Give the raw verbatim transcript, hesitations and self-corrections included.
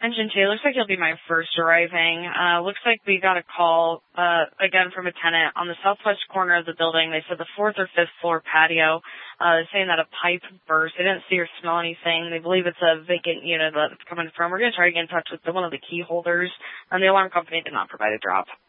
Engine two, looks like you'll be my first arriving. Uh, looks like we got a call, uh, again from a tenant on the southwest corner of the building. They said the fourth or fifth floor patio, uh, saying that a pipe burst. They didn't see or smell anything. They believe it's a vacant unit that it's coming from. We're going to try to get in touch with the, one of the key holders, and the alarm company did not provide a drop.